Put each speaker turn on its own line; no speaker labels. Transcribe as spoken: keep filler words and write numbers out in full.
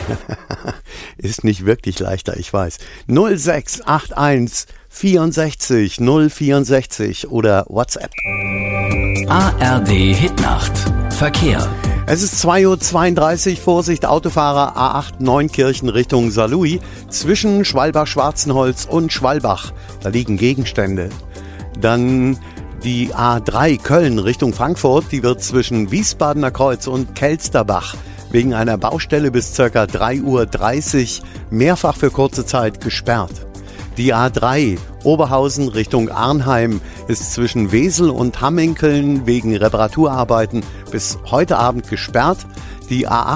Ist nicht wirklich leichter, ich weiß. null sechs acht eins vierundsechzig null vierundsechzig oder WhatsApp.
A R D Hitnacht. Verkehr.
Es ist zwei Uhr zweiunddreißig, Vorsicht Autofahrer A acht Neunkirchen Richtung Saarlouis zwischen Schwalbach-Schwarzenholz und Schwalbach. Da liegen Gegenstände. Dann die A drei Köln Richtung Frankfurt, die wird zwischen Wiesbadener Kreuz und Kelsterbach wegen einer Baustelle bis ca. drei Uhr dreißig mehrfach für kurze Zeit gesperrt. Die A drei Oberhausen Richtung Arnheim ist zwischen Wesel und Hamminkeln wegen Reparaturarbeiten bis heute Abend gesperrt. Die A